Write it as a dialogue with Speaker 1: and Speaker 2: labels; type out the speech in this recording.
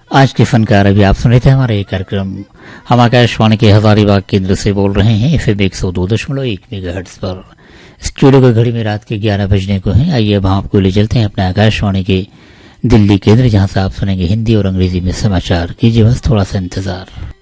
Speaker 1: आज के फनकार अभी आप सुन रहे थे हमारा ये कार्यक्रम। हम आकाशवाणी के हजारीबाग केंद्र से बोल रहे हैं FM 102.1 मेगाहर्ट्ज पर। स्टूडियो की घड़ी में रात के 11 बजने को हैं। आइए अब हम आपको ले चलते हैं अपने आकाशवाणी के दिल्ली केंद्र, जहां से आप सुनेंगे हिंदी और अंग्रेजी में समाचार। कीजिए बस थोड़ा सा इंतजार।